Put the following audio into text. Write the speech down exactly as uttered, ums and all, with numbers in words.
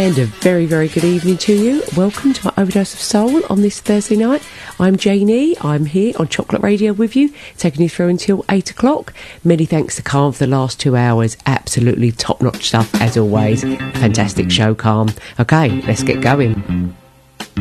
And a very, very good evening to you. Welcome to my Overdose of Soul on this Thursday night. I'm Janie. I'm here on Chocolate Radio with you, taking you through until eight o'clock. Many thanks to Calm for the last two hours. Absolutely top-notch stuff, as always. Fantastic show, Calm. Okay, let's get going.